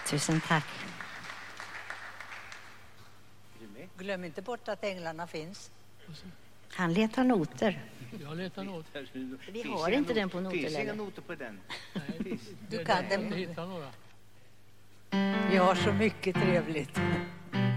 Tusen tack. Glöm inte bort att änglarna finns. Han letar noter. Jag letar noter. Vi har inte den på noter längre. Finns inga längre. noter på den? Du kan Jag dem. hitta några. Vi har så mycket trevligt.